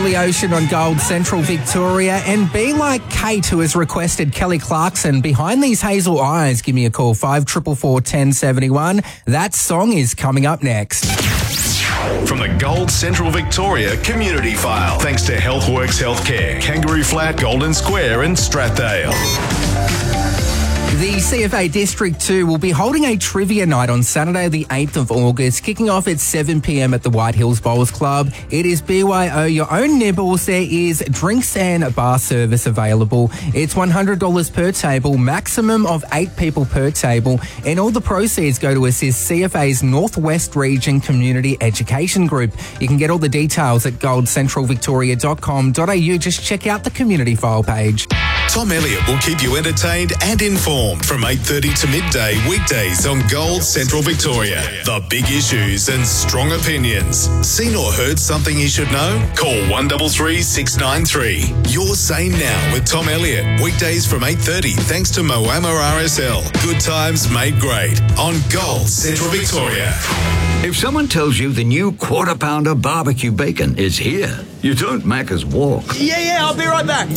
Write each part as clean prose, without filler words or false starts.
Billy Ocean on Gold Central Victoria, and Be Like Kate, who has requested Kelly Clarkson, Behind These Hazel Eyes. Give me a call, 5444 1071. That song is coming up next. From the Gold Central Victoria Community File, thanks to HealthWorks Healthcare, Kangaroo Flat, Golden Square and Strathdale. The CFA District 2 will be holding a trivia night on Saturday the 8th of August, kicking off at 7 p.m. at the White Hills Bowls Club. It is BYO your own nibbles. There is drinks and bar service available. It's $100 per table, maximum of 8 people per table, and all the proceeds go to assist CFA's Northwest Region Community Education Group. You can get all the details at goldcentralvictoria.com.au. Just check out the community file page. Tom Elliott will keep you entertained and informed from 8:30 to midday weekdays on Gold Central Victoria. The big issues and strong opinions. Seen or heard something you should know? Call 133 693. You're Sane Now with Tom Elliott. Weekdays from 8:30 thanks to Moama RSL. Good times made great on Gold Central Victoria. If someone tells you the new Quarter Pounder barbecue bacon is here, you don't Macca's walk. Yeah, I'll be right back.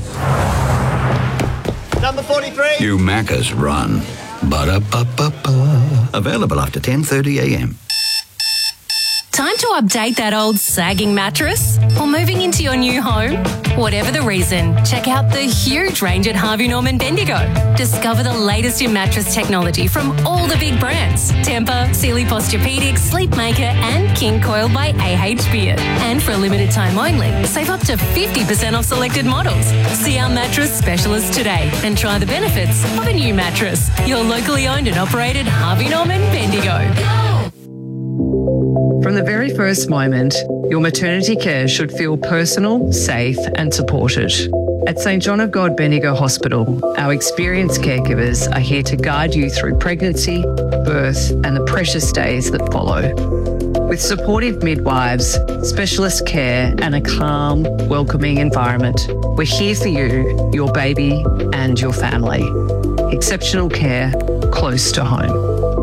Number 43. You Macca's run. Ba-da-ba-ba-ba. Available after 10:30 a.m. Time to update that old sagging mattress? Or moving into your new home? Whatever the reason, check out the huge range at Harvey Norman Bendigo. Discover the latest in mattress technology from all the big brands. Tempur, Sealy Posturepedic, Sleepmaker and King Coil by AH Beard. And for a limited time only, save up to 50% off selected models. See our mattress specialist today and try the benefits of a new mattress. Your locally owned and operated Harvey Norman Bendigo. From the very first moment, your maternity care should feel personal, safe and supported. At St John of God Bendigo Hospital, our experienced caregivers are here to guide you through pregnancy, birth and the precious days that follow. With supportive midwives, specialist care and a calm, welcoming environment, we're here for you, your baby and your family. Exceptional care close to home.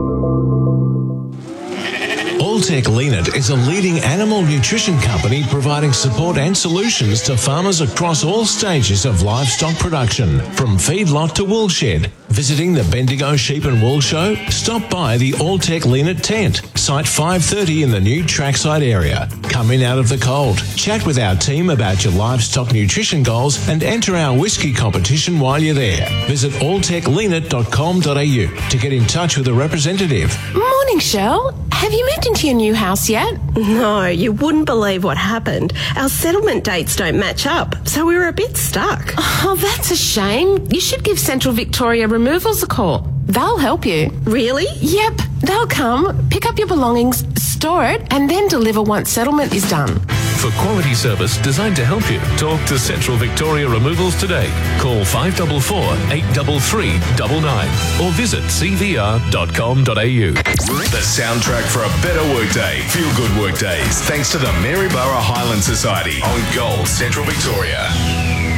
Alltech Leanit is a leading animal nutrition company providing support and solutions to farmers across all stages of livestock production, from feedlot to woolshed. Visiting the Bendigo Sheep and Wool Show? Stop by the Alltech Leanit tent, site 530 in the new trackside area. Come in out of the cold, chat with our team about your livestock nutrition goals and enter our whiskey competition while you're there. Visit alltechleanit.com.au to get in touch with a representative. Morning, Shell. Have you moved into your new house yet? No, you wouldn't believe what happened. Our settlement dates don't match up, so we were a bit stuck. Oh, that's a shame. You should give Central Victoria Removals a call. They'll help you. Really? Yep. They'll come, pick up your belongings, store it, and then deliver once settlement is done. For quality service designed to help you, talk to Central Victoria Removals today. Call 544 833 99 or visit cvr.com.au. The soundtrack for a better workday. Feel good workdays. Thanks to the Maryborough Highland Society on Gold Central Victoria.